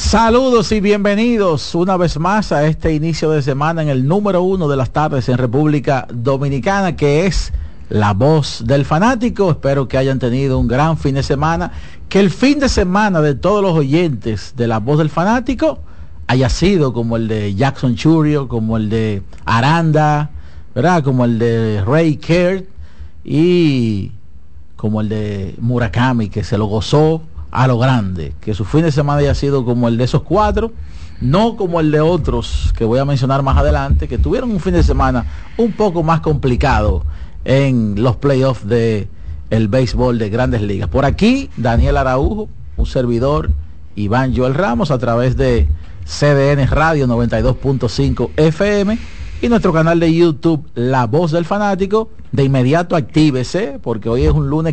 Saludos y bienvenidos una vez más a este inicio de semana en el número 1 de las tardes en República Dominicana, que es La Voz del Fanático. Espero que hayan tenido un gran fin de semana, que el fin de semana de todos los oyentes de La Voz del Fanático haya sido como el de Jackson Churio, como el de Aranda, ¿verdad? Como el de Ray Kerr y como el de Murakami, que se lo gozó a lo grande, que su fin de semana haya sido como el de esos cuatro, no como el de otros que voy a mencionar más adelante, que tuvieron un fin de semana un poco más complicado en los playoffs de el béisbol de Grandes Ligas. Por aquí, Daniel Araujo, un servidor, Iván Joel Ramos, a través de CDN Radio 92.5 FM y nuestro canal de YouTube La Voz del Fanático. De inmediato actívese, porque hoy es un lunes